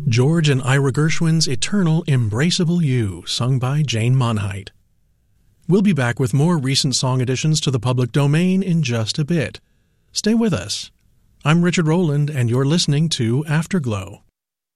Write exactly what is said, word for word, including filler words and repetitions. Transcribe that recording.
George and Ira Gershwin's Eternal Embraceable You, sung by Jane Monheit. We'll be back with more recent song additions to the public domain in just a bit. Stay with us. I'm Richard Rowland, and you're listening to Afterglow.